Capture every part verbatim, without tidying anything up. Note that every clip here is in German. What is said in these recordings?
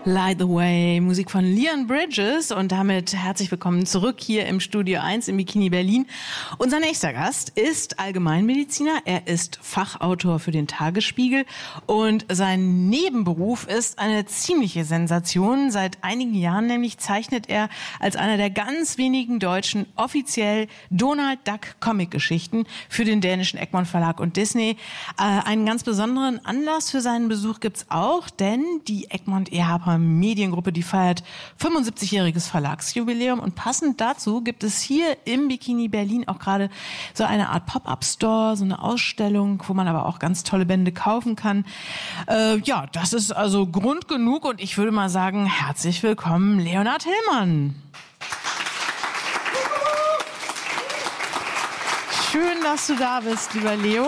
Light the Way, Musik von Leon Bridges und damit herzlich willkommen zurück hier im Studio eins im Bikini Berlin. Unser nächster Gast ist Allgemeinmediziner, er ist Fachautor für den Tagesspiegel und sein Nebenberuf ist eine ziemliche Sensation. Seit einigen Jahren nämlich zeichnet er als einer der ganz wenigen Deutschen offiziell Donald Duck Comic-Geschichten für den dänischen Egmont Verlag und Disney. Äh, einen ganz besonderen Anlass für seinen Besuch gibt's auch, denn die Egmont Ehrharper Mediengruppe, die feiert fünfundsiebzigjähriges Verlagsjubiläum und passend dazu gibt es hier im Bikini Berlin auch gerade so eine Art Pop-up-Store, so eine Ausstellung, wo man aber auch ganz tolle Bände kaufen kann. Äh, ja, das ist also Grund genug und ich würde mal sagen, herzlich willkommen, Leonhard Hillmann. Schön, dass du da bist, lieber Leo.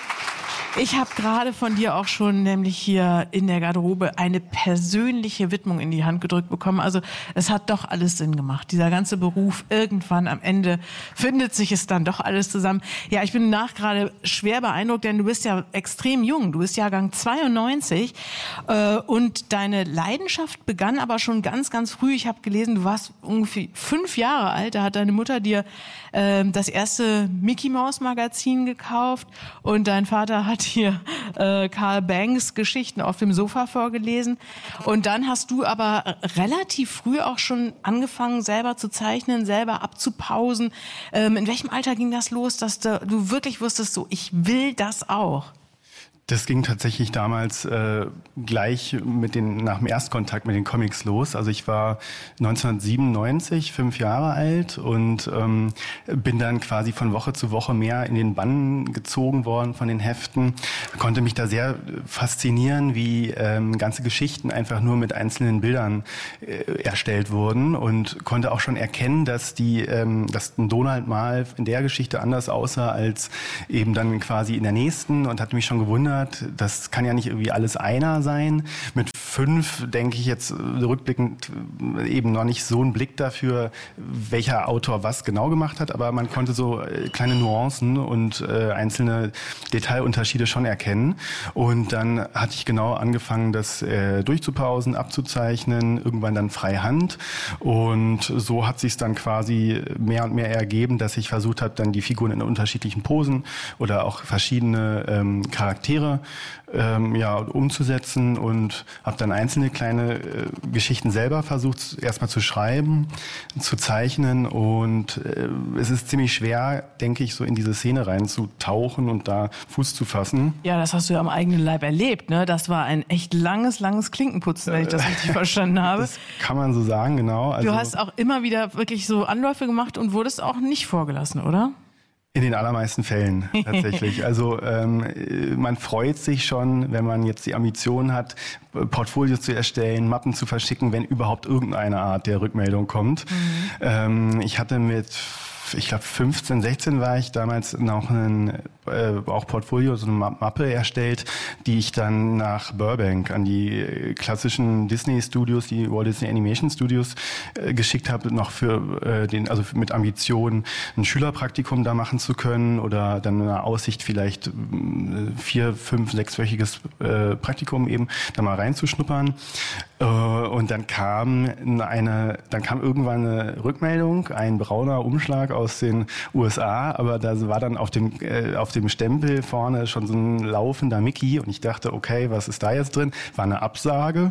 Ich habe gerade von dir auch schon nämlich hier in der Garderobe eine persönliche Widmung in die Hand gedrückt bekommen. Also es hat doch alles Sinn gemacht. Dieser ganze Beruf, irgendwann am Ende findet sich es dann doch alles zusammen. Ja, ich bin nach gerade schwer beeindruckt, denn du bist ja extrem jung. Du bist Jahrgang zweiundneunzig äh, und deine Leidenschaft begann aber schon ganz, ganz früh. Ich habe gelesen, du warst ungefähr fünf Jahre alt. Da hat deine Mutter dir äh, das erste Mickey Maus Magazin gekauft und dein Vater hat hier äh, Carl Banks Geschichten auf dem Sofa vorgelesen. Und dann hast du aber relativ früh auch schon angefangen, selber zu zeichnen, selber abzupausen. Ähm, in welchem Alter ging das los, dass du, du wirklich wusstest, so, ich will das auch? Das ging tatsächlich damals äh, gleich mit den, nach dem Erstkontakt mit den Comics los. Also ich war neunzehnhundertsiebenundneunzig, fünf Jahre alt und ähm, bin dann quasi von Woche zu Woche mehr in den Bann gezogen worden von den Heften. Konnte mich da sehr faszinieren, wie ähm, ganze Geschichten einfach nur mit einzelnen Bildern äh, erstellt wurden und konnte auch schon erkennen, dass die, ähm, dass ein Donald mal in der Geschichte anders aussah als eben dann quasi in der nächsten und hatte mich schon gewundert. Das kann ja nicht irgendwie alles einer sein. Mit fünf denke ich jetzt rückblickend eben noch nicht so einen Blick dafür, welcher Autor was genau gemacht hat, aber man konnte so kleine Nuancen und äh, einzelne Detailunterschiede schon erkennen. Und dann hatte ich genau angefangen, das äh, durchzupausen, abzuzeichnen, irgendwann dann freihand. Und so hat sich es dann quasi mehr und mehr ergeben, dass ich versucht habe, dann die Figuren in unterschiedlichen Posen oder auch verschiedene ähm, Charaktere ähm, ja, umzusetzen und habe dann einzelne kleine äh, Geschichten selber versucht erstmal zu schreiben, zu zeichnen und äh, es ist ziemlich schwer, denke ich, so in diese Szene reinzutauchen und da Fuß zu fassen. Ja, das hast du ja am eigenen Leib erlebt, ne? Das war ein echt langes, langes Klinkenputzen, wenn ich das richtig verstanden habe. Das kann man so sagen, genau. Also, du hast auch immer wieder wirklich so Anläufe gemacht und wurdest auch nicht vorgelassen, oder? In den allermeisten Fällen tatsächlich. Also ähm, man freut sich schon, wenn man jetzt die Ambition hat, Portfolios zu erstellen, Mappen zu verschicken, wenn überhaupt irgendeine Art der Rückmeldung kommt. Mhm. Ähm, ich hatte mit ich glaube fünfzehn, sechzehn war ich damals noch ein äh, auch Portfolio, so eine Mappe erstellt, die ich dann nach Burbank an die klassischen Disney-Studios, die Walt Disney Animation Studios äh, geschickt habe, noch für äh, den, also mit Ambition, ein Schülerpraktikum da machen zu können oder dann eine Aussicht vielleicht äh, vier, fünf, sechswöchiges äh, Praktikum eben da mal reinzuschnuppern. Äh, und dann kam eine, dann kam irgendwann eine Rückmeldung, ein brauner Umschlag aus den U S A, aber da war dann auf dem äh, auf dem Stempel vorne schon so ein laufender Mickey und ich dachte, okay, was ist da jetzt drin? War eine Absage.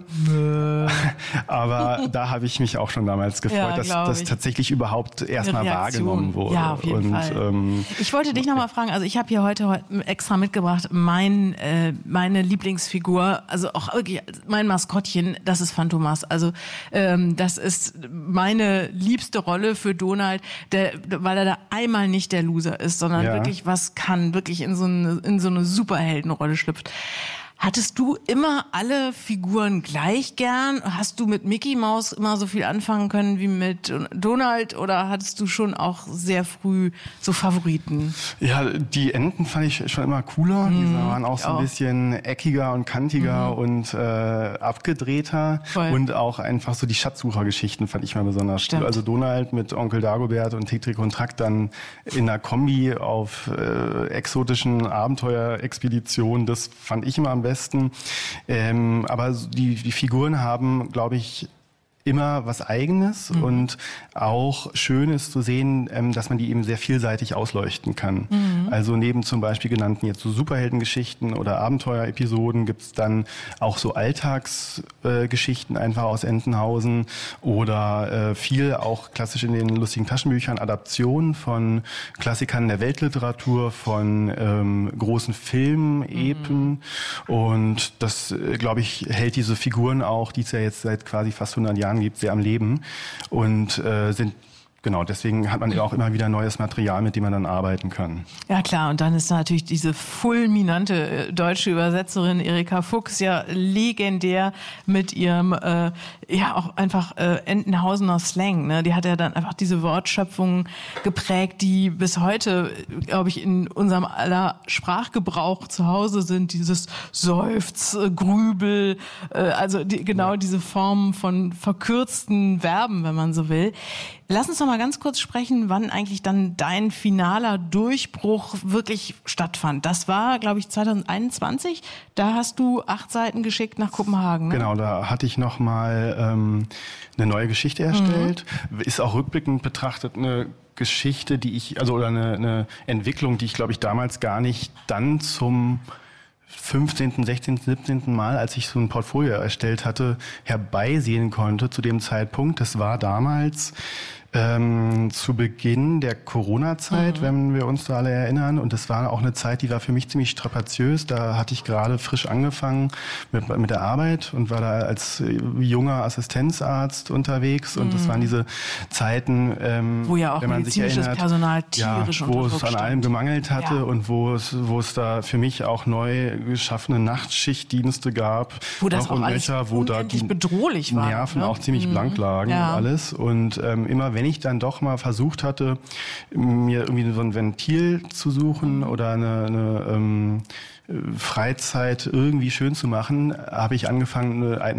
Aber da habe ich mich auch schon damals gefreut, ja, dass das tatsächlich überhaupt erstmal wahrgenommen wurde. Ja, auf jeden und, Fall. Ähm, ich wollte dich nochmal fragen, also ich habe hier heute extra mitgebracht, mein, äh, meine Lieblingsfigur, also auch wirklich mein Maskottchen, das ist Phantomas. Also ähm, das ist meine liebste Rolle für Donald, der, weil er da einmal nicht der Loser ist, sondern ja. wirklich was kann, wirklich in so eine, in so eine Superheldenrolle schlüpft. Hattest du immer alle Figuren gleich gern? Hast du mit Mickey Maus immer so viel anfangen können wie mit Donald oder hattest du schon auch sehr früh so Favoriten? Ja, die Enten fand ich schon immer cooler. Mm, die waren auch so ein auch. bisschen eckiger und kantiger mm. und äh, abgedrehter. Voll. Und auch einfach so die Schatzsuchergeschichten fand ich mal besonders cool. Also Donald mit Onkel Dagobert und Tick, Trick und Track dann in einer Kombi auf äh, exotischen Abenteuerexpeditionen, das fand ich immer am besten. besten. Ähm, aber die, die Figuren haben, glaube ich, immer was Eigenes mhm. und auch schön ist zu sehen, dass man die eben sehr vielseitig ausleuchten kann. Mhm. Also neben zum Beispiel genannten jetzt so Superheldengeschichten oder Abenteuerepisoden gibt es dann auch so Alltagsgeschichten einfach aus Entenhausen oder viel auch klassisch in den lustigen Taschenbüchern Adaptionen von Klassikern der Weltliteratur, von ähm, großen Filmen, Epen mhm. und das, glaube ich, hält diese Figuren auch, die es ja jetzt seit quasi fast hundert Jahren gibt, sehr am Leben und äh, sind genau, deswegen hat man ja auch immer wieder neues Material, mit dem man dann arbeiten kann. Ja klar, und dann ist natürlich diese fulminante deutsche Übersetzerin Erika Fuchs ja legendär mit ihrem, äh, ja auch einfach äh, Entenhausener Slang. Ne? Die hat ja dann einfach diese Wortschöpfungen geprägt, die bis heute, glaube ich, in unserem aller Sprachgebrauch zu Hause sind. Dieses Seufz, äh, Grübel, äh, also die, genau ja. diese Formen von verkürzten Verben, wenn man so will. Lass uns noch mal ganz kurz sprechen, wann eigentlich dann dein finaler Durchbruch wirklich stattfand. Das war, glaube ich, zwanzig einundzwanzig. Da hast du acht Seiten geschickt nach Kopenhagen. Ne? Genau, da hatte ich noch mal ähm, eine neue Geschichte erstellt. Mhm. Ist auch rückblickend betrachtet eine Geschichte, die ich, also oder eine, eine Entwicklung, die ich, glaube ich, damals gar nicht dann zum fünfzehnten, sechzehnten, siebzehnten Mal, als ich so ein Portfolio erstellt hatte, herbeisehen konnte zu dem Zeitpunkt. Das war damals ähm, zu Beginn der Corona-Zeit, mhm. wenn wir uns da alle erinnern. Und das war auch eine Zeit, die war für mich ziemlich strapaziös. Da hatte ich gerade frisch angefangen mit, mit der Arbeit und war da als junger Assistenzarzt unterwegs. Und mhm. das waren diese Zeiten, ähm, wo ja auch wenn man sich erinnert, Personal tierisch ja, wo es an allem gemangelt hatte ja. und wo es, wo es da für mich auch neu geschaffene Nachtschichtdienste gab. Wo das auch alles Löcher, wo da die bedrohlich war. Nerven ne? auch ziemlich mhm. blank lagen ja. und alles. Und ähm, immer wenn ich dann doch mal versucht hatte, mir irgendwie so ein Ventil zu suchen oder eine, eine ähm, Freizeit irgendwie schön zu machen, habe ich angefangen, eine